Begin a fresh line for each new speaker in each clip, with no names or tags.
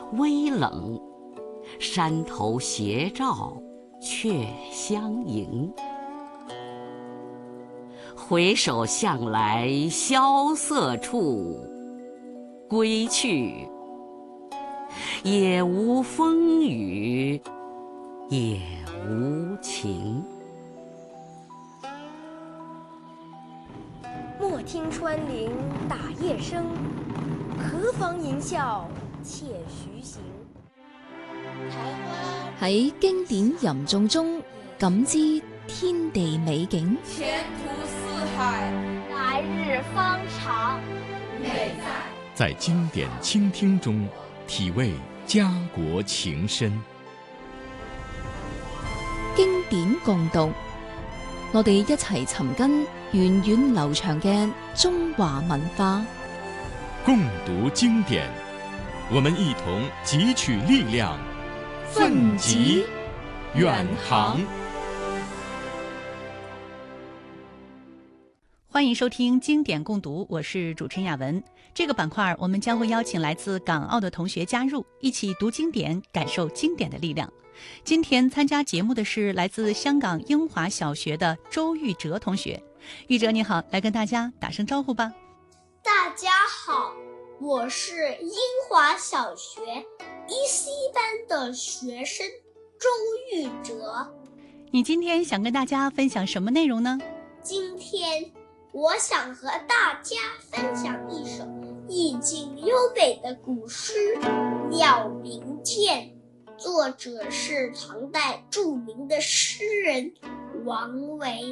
微冷，山头斜照却相迎。回首向来萧瑟处，归去，也无风雨也无晴。
莫听穿林打叶声，何妨吟啸且徐行。
喺經典吟誦中感知天地美景，
前途似海，
來日方長。
美
在經典傾聽中體味家國情深。
經典共讀，我哋一齊尋根源遠流長嘅中華文化。
共讀經典，我們一同汲取力量，奮楫遠航。
歡迎收聽經典共讀，我是主持人雅文。這個板塊我們將會邀請來自港澳的同學加入，一起讀經典，感受經典的力量。今天參加節目的是來自香港英華小學的周玉哲同學。玉哲你好，來跟大家打聲招呼吧。
大家好，我是英華小學1C 班的學生周玉哲。
你今天想跟大家分享什麼內容呢？
今天我想和大家分享一首意境优美的古诗《鳥鳴涧》，作者是唐代著名的诗人王维。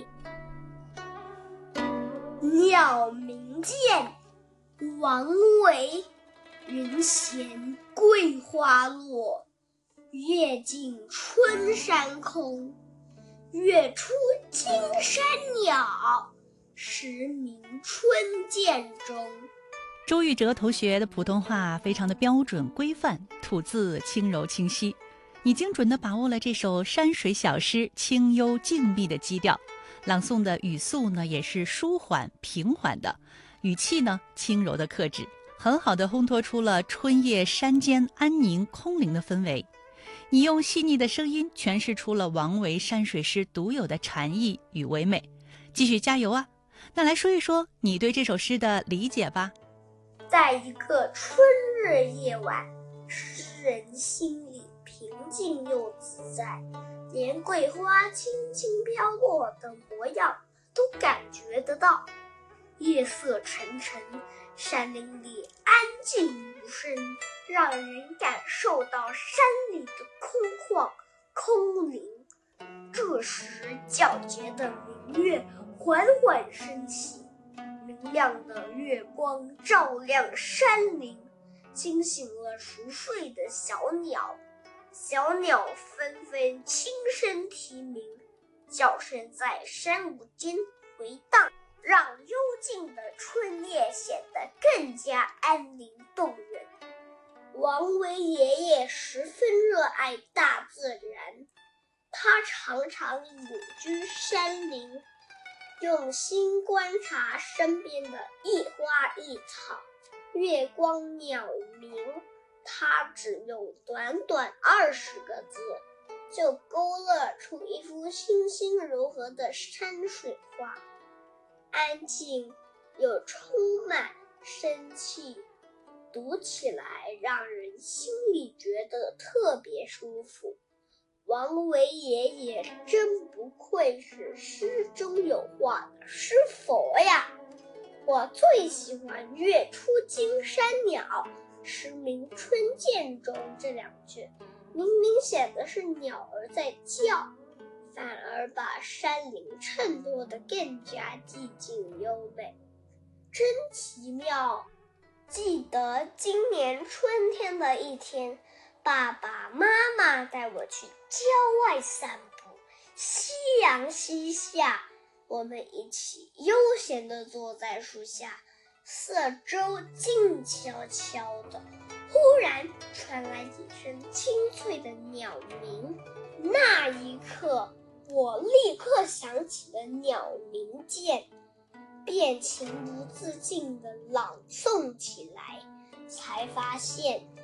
鳥鳴涧，王維。雲閒桂花落，月盡春山空。月出驚山鳥，時鳴春澗中。
周玉哲同學的普通話非常的標準規範，吐字輕柔清晰。你精準地把握了這首山水小詩清幽靜謐的基調，朗誦的語速呢也是舒緩平緩的，語氣呢輕柔的克制，很好的烘托出了春夜山間安寧空靈的氛圍。你用細膩的聲音詮釋出了王維山水詩獨有的禪意與唯美。繼續加油啊！那來說一說你對這首詩的理解吧。
在一個春日夜晚，詩人心裡平靜又自在，連桂花輕輕飄落的模樣都感覺得到。夜色沉沉，山林裡安靜無聲，讓人感受到山裡的空曠空靈。這時皎潔的明月緩緩升起，明亮的月光照亮山林，驚醒了熟睡的小鳥。小鳥紛紛輕聲啼鳴，叫聲在山谷間回盪，讓幽靜的春夜顯得更加安寧動人。王維爺爺十分熱愛大自然，他常常隱居山林，用心觀察身邊的一花一草，月光鳥鳴，他只用短短20個字，就勾勒出一幅清新柔和的山水畫，安靜又充滿生氣，讀起來讓人心裡覺得特別舒服。王維爺爺真不愧是詩中有話的詩佛呀！我最喜歡月出驚山鳥，時鳴春澗中這兩句，明明寫的是鳥兒在叫，反而把山林襯托得更加寂靜優美，真奇妙。記得今年春天的一天，爸爸媽媽帶我去郊外散步，夕陽西下，我們一起悠閒地坐在樹下，四周靜悄悄的。忽然傳來幾聲清脆的鳥鳴，那一刻我立刻想起了《鳥鳴澗》，便情不自禁地朗誦起來，才發現